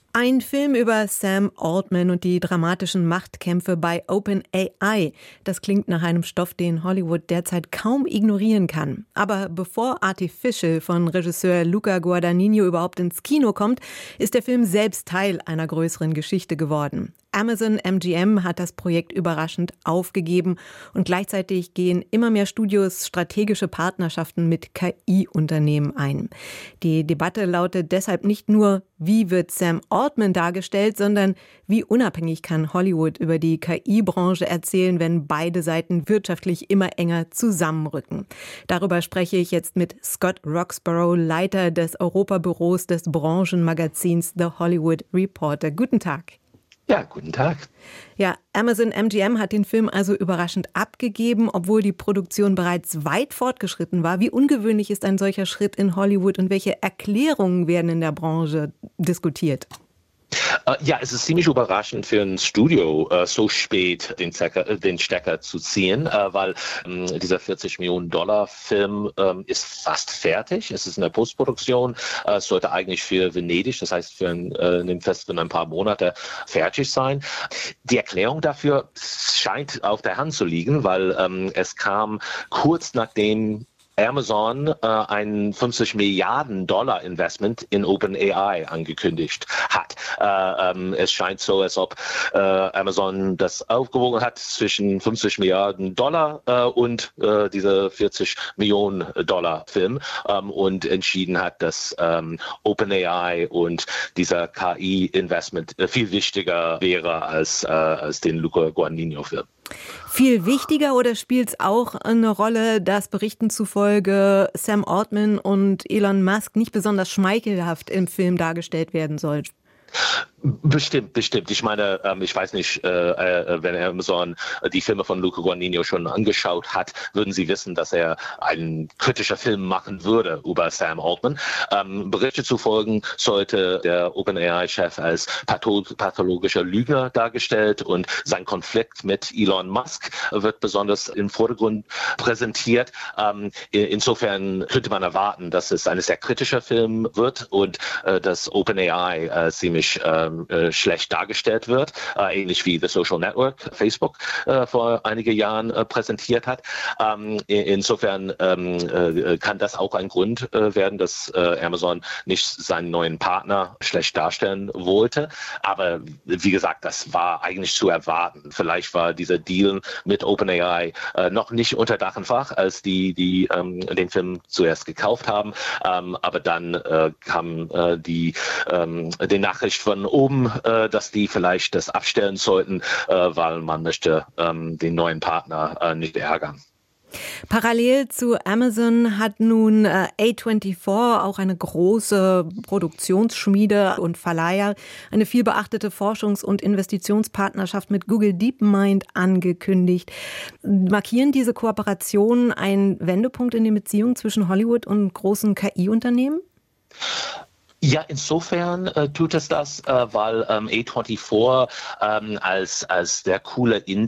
Ein Film über Sam Altman und die dramatischen Machtkämpfe bei OpenAI. Das klingt nach einem Stoff, den Hollywood derzeit kaum ignorieren kann. Aber bevor Artificial von Regisseur Luca Guadagnino überhaupt ins Kino kommt, ist der Film selbst Teil einer größeren Geschichte geworden. Amazon MGM hat das Projekt überraschend aufgegeben und gleichzeitig gehen immer mehr Studios strategische Partnerschaften mit KI-Unternehmen ein. Die Debatte lautet deshalb nicht nur, wie wird Sam Altman dargestellt, sondern wie unabhängig kann Hollywood über die KI-Branche erzählen, wenn beide Seiten wirtschaftlich immer enger zusammenrücken. Darüber spreche ich jetzt mit Scott Roxborough, Leiter des Europabüros des Branchenmagazins The Hollywood Reporter. Guten Tag. Ja, guten Tag. Ja, Amazon MGM hat den Film also überraschend abgegeben, obwohl die Produktion bereits weit fortgeschritten war. Wie ungewöhnlich ist ein solcher Schritt in Hollywood und welche Erklärungen werden in der Branche diskutiert? Ja, es ist ziemlich überraschend für ein Studio, so spät den Stecker zu ziehen, weil dieser 40 Millionen Dollar Film ist fast fertig. Es ist in der Postproduktion. Es sollte eigentlich für Venedig, das heißt für ein Fest in ein paar Monate fertig sein. Die Erklärung dafür scheint auf der Hand zu liegen, weil es kam kurz nachdem Amazon ein 50 Milliarden Dollar Investment in OpenAI angekündigt hat. Es scheint so, als ob Amazon das aufgewogen hat zwischen 50 Milliarden Dollar und diese 40 Millionen Dollar Film und entschieden hat, dass OpenAI und dieser KI-Investment viel wichtiger wäre als den Luca Guadagnino Film. Viel wichtiger oder spielt es auch eine Rolle, dass Berichten zufolge Sam Altman und Elon Musk nicht besonders schmeichelhaft im Film dargestellt werden sollen? Bestimmt. Ich meine, ich weiß nicht, wenn Amazon die Filme von Luca Guadagnino schon angeschaut hat, würden Sie wissen, dass er einen kritischen Film machen würde über Sam Altman. Berichte zufolge sollte der OpenAI-Chef als pathologischer Lügner dargestellt und sein Konflikt mit Elon Musk wird besonders im Vordergrund präsentiert. Insofern könnte man erwarten, dass es ein sehr kritischer Film wird und dass OpenAI ziemlich schlecht dargestellt wird, ähnlich wie The Social Network, Facebook, vor einigen Jahren präsentiert hat. Insofern kann das auch ein Grund werden, dass Amazon nicht seinen neuen Partner schlecht darstellen wollte. Aber wie gesagt, das war eigentlich zu erwarten. Vielleicht war dieser Deal mit OpenAI noch nicht unter Dach und Fach, als die den Film zuerst gekauft haben. Aber dann kam die Nachricht von oben, dass die vielleicht das abstellen sollten, weil man möchte den neuen Partner nicht ärgern. Parallel zu Amazon hat nun A24, auch eine große Produktionsschmiede und Verleiher, eine vielbeachtete Forschungs- und Investitionspartnerschaft mit Google DeepMind angekündigt. Markieren diese Kooperationen einen Wendepunkt in den Beziehungen zwischen Hollywood und großen KI-Unternehmen? Ja, insofern tut es das, weil A24 als der coole Indie